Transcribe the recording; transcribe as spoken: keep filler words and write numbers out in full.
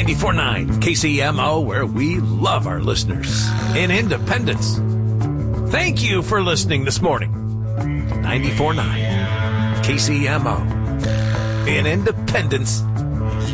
ninety-four point nine K C M O, where we love our listeners in Independence. Thank you for listening this morning. ninety-four point nine K C M O in Independence,